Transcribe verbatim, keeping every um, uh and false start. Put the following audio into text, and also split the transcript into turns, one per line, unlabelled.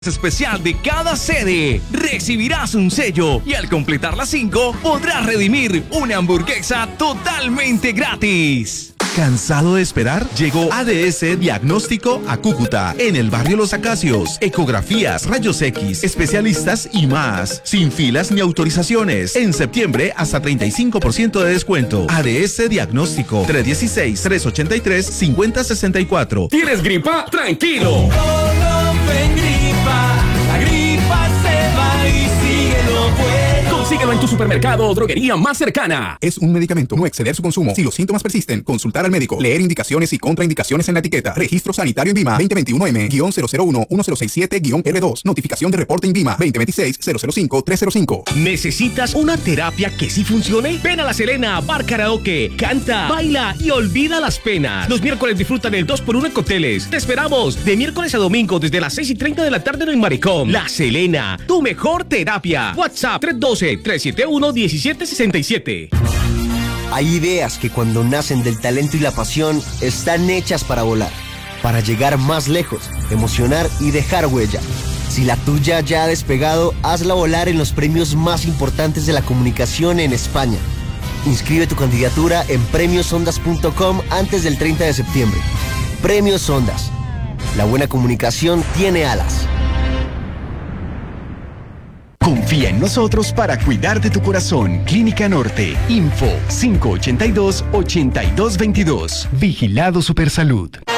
especial de cada sede. Recibirás un sello y al completar las cinco podrás redimir una hamburguesa totalmente gratis.
¿Cansado de esperar? Llegó A D S Diagnóstico a Cúcuta, en el barrio Los Acacios. Ecografías, rayos X, especialistas y más. Sin filas ni autorizaciones. En septiembre hasta treinta y cinco por ciento de descuento. A D S Diagnóstico, tres uno seis, tres ocho tres, cinco cero seis cuatro.
¿Tienes gripa? ¡Tranquilo!
No, no, ven gripa. La gripa se va y sigue lo bueno.
Consíguelo en tu supermercado o droguería más cercana.
Es un medicamento. No exceder su consumo. Si los síntomas persisten, consultar al médico. Leer indicaciones y contraindicaciones en la etiqueta. Registro sanitario INVIMA veinte veintiuno M cero cero uno uno cero seis siete R dos. Notificación de reporte INVIMA veinte veintiséis cero cero cinco tres cero cinco.
¿Necesitas una terapia que sí funcione? Ven a La Selena Bar Karaoke. Canta, baila y olvida las penas. Los miércoles disfrutan el dos por uno en cócteles. Te esperamos de miércoles a domingo desde las seis y treinta de la tarde en el Malecón. La Selena, tu mejor terapia. WhatsApp tres uno dos, tres siete uno, uno siete seis siete.
Hay ideas que cuando nacen del talento y la pasión están hechas para volar, para llegar más lejos, emocionar y dejar huella. Si la tuya ya ha despegado, hazla volar en los premios más importantes de la comunicación en España. Inscribe tu candidatura en premios ondas punto com antes del treinta de septiembre. Premios Ondas. La buena comunicación tiene alas.
Confía en nosotros para cuidar de tu corazón. Clínica Norte. Info cinco ocho dos, ocho dos dos dos. Vigilado Supersalud.